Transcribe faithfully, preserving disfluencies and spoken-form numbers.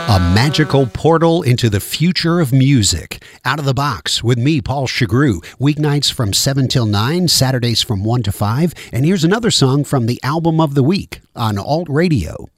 A magical portal into the future of music. Out of the Box with me, Paul Chagru. Weeknights from seven till nine, Saturdays from one to five. And here's another song from the album of the week on Alt Radio.